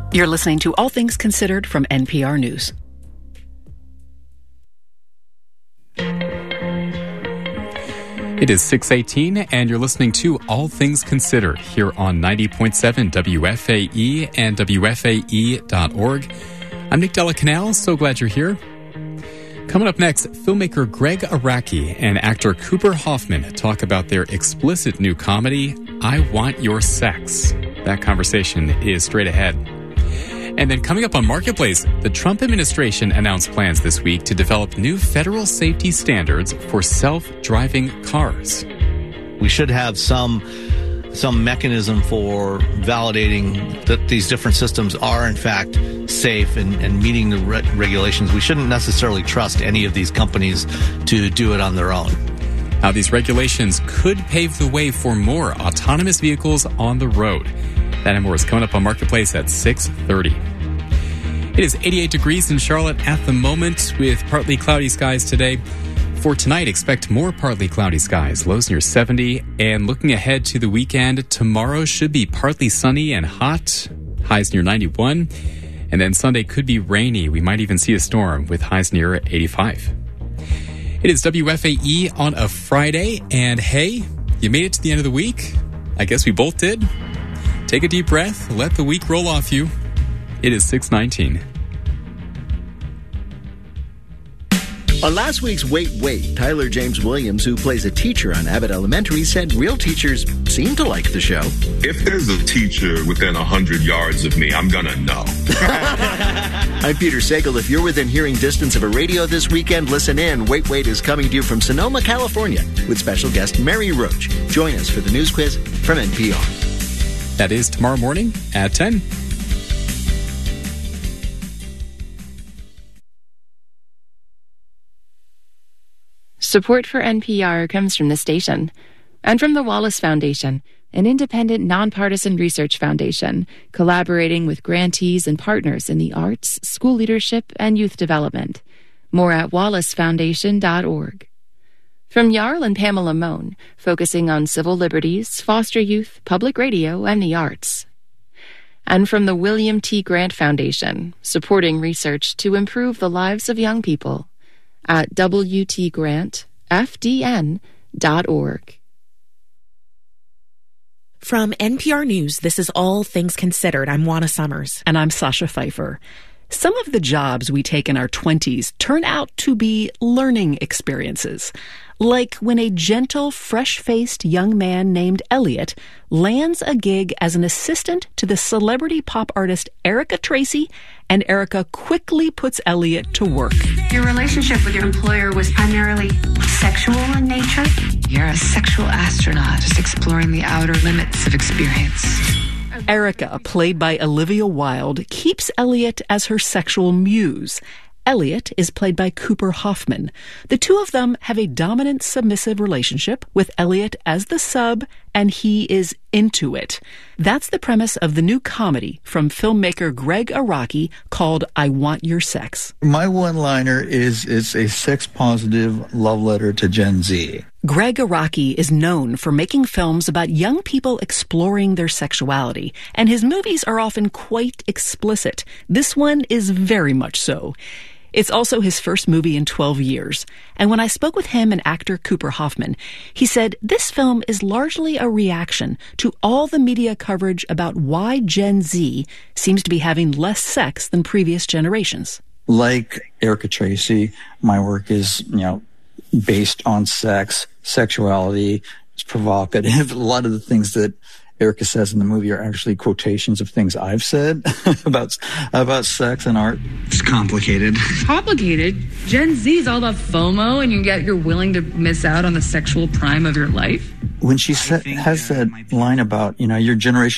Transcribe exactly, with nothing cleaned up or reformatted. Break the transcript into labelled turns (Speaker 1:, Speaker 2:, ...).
Speaker 1: You're listening to All Things Considered from N P R News.
Speaker 2: It is six eighteen, and you're listening to All Things Considered here on ninety point seven W F A E and W F A E dot org. I'm Nick Della Canal. So glad you're here. Coming up next, filmmaker Gregg Araki and actor Cooper Hoffman talk about their explicit new comedy, I Want Your Sex. That conversation is straight ahead. And then coming up on Marketplace, the Trump administration announced plans this week to develop new federal safety standards for self-driving cars.
Speaker 3: We should have some some mechanism for validating that these different systems are, in fact, safe and, and meeting the re- regulations. We shouldn't necessarily trust any of these companies to do it on their own.
Speaker 2: How these regulations could pave the way for more autonomous vehicles on the road. That and more is coming up on Marketplace at six thirty. It is eighty-eight degrees in Charlotte at the moment with partly cloudy skies today. For tonight, expect more partly cloudy skies, lows near seventy. And looking ahead to the weekend, tomorrow should be partly sunny and hot, highs near ninety-one. And then Sunday could be rainy. We might even see a storm with highs near eighty-five. It is W F A E on a Friday. And hey, you made it to the end of the week. I guess we both did. Take a deep breath. Let the week roll off you. It is six nineteen.
Speaker 4: On last week's Wait, Wait, Tyler James Williams, who plays a teacher on Abbott Elementary, said real teachers seem to like the show.
Speaker 5: If there's a teacher within one hundred yards of me, I'm going to know.
Speaker 4: I'm Peter Sagal. If you're within hearing distance of a radio this weekend, listen in. Wait, Wait is coming to you from Sonoma, California, with special guest Mary Roach. Join us for the news quiz from N P R.
Speaker 2: That is tomorrow morning at ten.
Speaker 6: Support for N P R comes from the station and from the Wallace Foundation, an independent, nonpartisan research foundation collaborating with grantees and partners in the arts, school leadership, and youth development. More at wallace foundation dot org. From Jarl and Pamela Mohn, focusing on civil liberties, foster youth, public radio, and the arts. And from the William T. Grant Foundation, supporting research to improve the lives of young people at w t grant f d n dot org.
Speaker 7: From N P R News, this is All Things Considered. I'm Juana Summers.
Speaker 1: And I'm Sasha Pfeiffer. Some of the jobs we take in our twenties turn out to be learning experiences. Like when a gentle, fresh-faced young man named Elliot lands a gig as an assistant to the celebrity pop artist Erica Tracy, and Erica quickly puts Elliot to work.
Speaker 8: Your relationship with your employer was primarily sexual in nature?
Speaker 9: You're a sexual astronaut, just exploring the outer limits of experience.
Speaker 1: Erica, played by Olivia Wilde, keeps Elliot as her sexual muse. Elliot is played by Cooper Hoffman. The two of them have a dominant, submissive relationship, with Elliot as the sub, and he is into it. That's the premise of the new comedy from filmmaker Gregg Araki called I Want Your Sex.
Speaker 10: My one-liner is it's a sex-positive love letter to Gen Z.
Speaker 1: Gregg Araki is known for making films about young people exploring their sexuality, and his movies are often quite explicit. This one is very much so. It's also his first movie in twelve years. And when I spoke with him and actor Cooper Hoffman, he said this film is largely a reaction to all the media coverage about why Gen Z seems to be having less sex than previous generations.
Speaker 10: Like Erica Tracy, my work is, you know, based on sex, sexuality. It's provocative. A lot of the things that Erica says in the movie are actually quotations of things I've said about about sex and art.
Speaker 11: It's complicated.
Speaker 12: Complicated? Gen Z is all about FOMO, and you get you're willing to miss out on the sexual prime of your life?
Speaker 10: When she sa- has that line about, you know, your generation